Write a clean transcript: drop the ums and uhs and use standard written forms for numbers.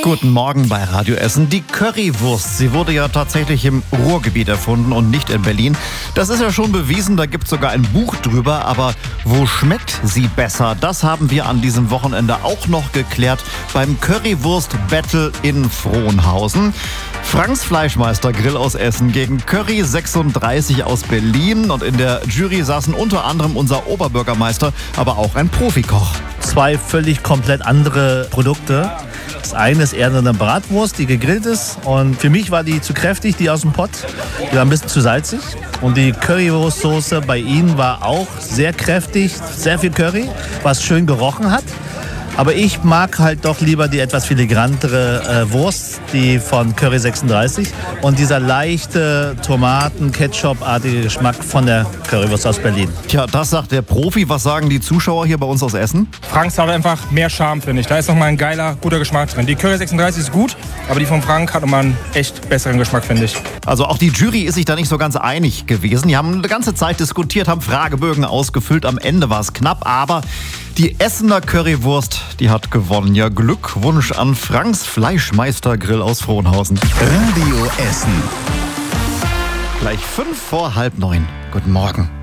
Guten Morgen bei Radio Essen. Die Currywurst, sie wurde ja tatsächlich im Ruhrgebiet erfunden und nicht in Berlin. Das ist ja schon bewiesen, da gibt es sogar ein Buch drüber. Aber wo schmeckt sie besser? Das haben wir an diesem Wochenende auch noch geklärt beim Currywurst-Battle in Frohnhausen. Franks Fleischmeister-Grill aus Essen gegen Curry 36 aus Berlin. Und in der Jury saßen unter anderem unser Oberbürgermeister, aber auch ein Profikoch. Zwei völlig komplett andere Produkte. Das eine ist eher eine Bratwurst, die gegrillt ist. Und für mich war die zu kräftig, die aus dem Pott. Die war ein bisschen zu salzig. Und die Currywurstsoße bei Ihnen war auch sehr kräftig, sehr viel Curry, was schön gerochen hat. Aber ich mag halt doch lieber die etwas filigrantere Wurst, die von Curry 36. Und dieser leichte Tomaten-Ketchup-artige Geschmack von der Currywurst aus Berlin. Tja, das sagt der Profi. Was sagen die Zuschauer hier bei uns aus Essen? Franks hat einfach mehr Charme, finde ich. Da ist nochmal ein geiler, guter Geschmack drin. Die Curry 36 ist gut, aber die von Frank hat nochmal einen echt besseren Geschmack, finde ich. Also auch die Jury ist sich da nicht so ganz einig gewesen. Die haben eine ganze Zeit diskutiert, haben Fragebögen ausgefüllt. Am Ende war es knapp, aber die Essener Currywurst, die hat gewonnen. Ja, Glückwunsch an Franks Fleischmeister-Grill aus Frohnhausen. Radio Essen. Gleich 9:05. Guten Morgen.